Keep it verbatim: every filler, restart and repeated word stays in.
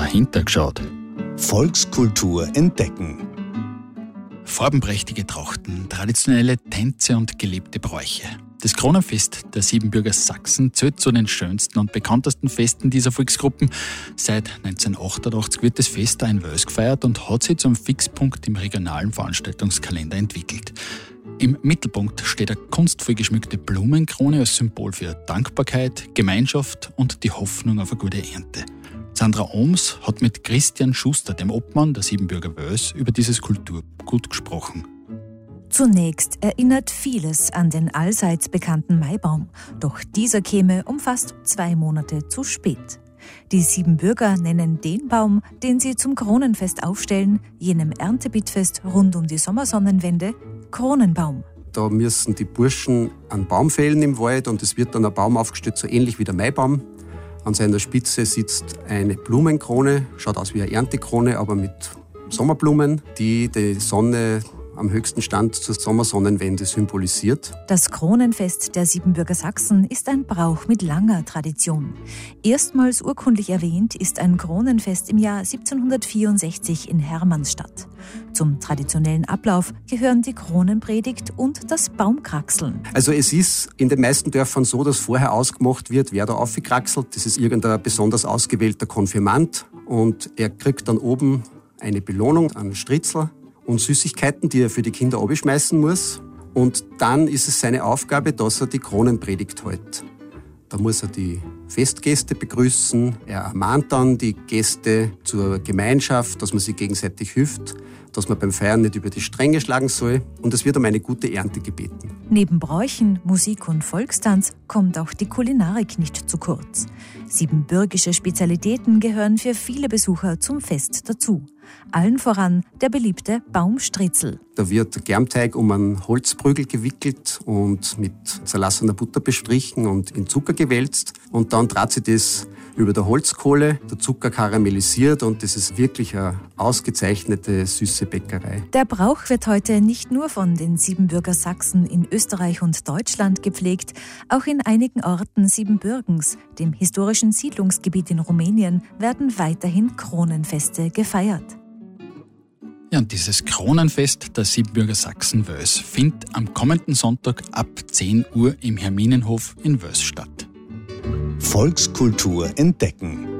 dahinter geschaut. Volkskultur entdecken. Farbenprächtige Trachten, traditionelle Tänze und gelebte Bräuche. Das Kronenfest der Siebenbürger Sachsen zählt zu den schönsten und bekanntesten Festen dieser Volksgruppen. Seit neunzehnhundertachtundachtzig wird das Fest auch in Wels gefeiert und hat sich zum Fixpunkt im regionalen Veranstaltungskalender entwickelt. Im Mittelpunkt steht eine kunstvoll geschmückte Blumenkrone als Symbol für Dankbarkeit, Gemeinschaft und die Hoffnung auf eine gute Ernte. Sandra Ohms hat mit Christian Schuster, dem Obmann der Siebenbürger Wels, über dieses Kulturgut gesprochen. Zunächst erinnert vieles an den allseits bekannten Maibaum, doch dieser käme um fast zwei Monate zu spät. Die Siebenbürger nennen den Baum, den sie zum Kronenfest aufstellen, jenem Erntebittfest rund um die Sommersonnenwende, Kronenbaum. Da müssen die Burschen einen Baum fällen im Wald und es wird dann ein Baum aufgestellt, so ähnlich wie der Maibaum. An seiner Spitze sitzt eine Blumenkrone, schaut aus wie eine Erntekrone, aber mit Sommerblumen, die die Sonne am höchsten Stand zur Sommersonnenwende symbolisiert. Das Kronenfest der Siebenbürger Sachsen ist ein Brauch mit langer Tradition. Erstmals urkundlich erwähnt ist ein Kronenfest im Jahr siebzehnhundertvierundsechzig in Hermannstadt. Zum traditionellen Ablauf gehören die Kronenpredigt und das Baumkraxeln. Also es ist in den meisten Dörfern so, dass vorher ausgemacht wird, wer da aufgekraxelt. Das ist irgendein besonders ausgewählter Konfirmand und er kriegt dann oben eine Belohnung, einen Stritzel und Süßigkeiten, die er für die Kinder abschmeißen muss. Und dann ist es seine Aufgabe, dass er die Kronenpredigt hält. Da muss er die Festgäste begrüßen. Er ermahnt dann die Gäste zur Gemeinschaft, dass man sich gegenseitig hilft, dass man beim Feiern nicht über die Stränge schlagen soll. Und es wird um eine gute Ernte gebeten. Neben Bräuchen, Musik und Volkstanz kommt auch die Kulinarik nicht zu kurz. Siebenbürgische Spezialitäten gehören für viele Besucher zum Fest dazu. Allen voran der beliebte Baumstritzel. Da wird der Germteig um einen Holzprügel gewickelt und mit zerlassener Butter bestrichen und in Zucker gewälzt. Und dann trat sie das über der Holzkohle, der Zucker karamellisiert und das ist wirklich eine ausgezeichnete, süße Bäckerei. Der Brauch wird heute nicht nur von den Siebenbürger Sachsen in Österreich und Deutschland gepflegt, auch in einigen Orten Siebenbürgens, dem historischen Siedlungsgebiet in Rumänien, werden weiterhin Kronenfeste gefeiert. Ja, und dieses Kronenfest der Siebenbürger Sachsen Wels findet am kommenden Sonntag ab zehn Uhr im Herminenhof in Wels statt. Volkskultur entdecken.